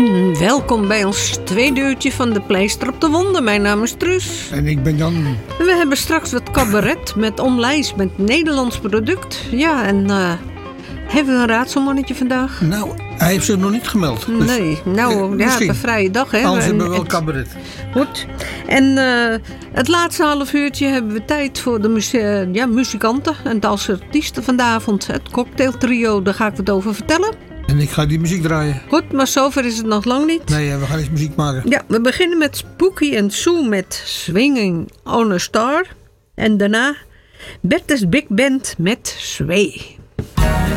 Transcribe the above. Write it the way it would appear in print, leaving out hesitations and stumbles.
En welkom bij ons tweede uurtje van de Pleister op de Wonden. Mijn naam is Truus. En ik ben Jan. We hebben straks wat cabaret met Omlijst met Nederlands product. Ja, en hebben we een raadselmannetje vandaag? Nou, hij heeft zich nog niet gemeld. Dus, nee, nou ja, een vrije dag. Hè? Anders hebben we wel cabaret. Goed. En het laatste half uurtje hebben we tijd voor de muzikanten. En als artiesten vanavond, het cocktailtrio, daar ga ik wat over vertellen. En ik ga die muziek draaien. Goed, maar zover is het nog lang niet. Nee, we gaan eens muziek maken. Ja, we beginnen met Spooky and Sue met Swinging on a Star. En daarna Bertha's Big Band met Sway.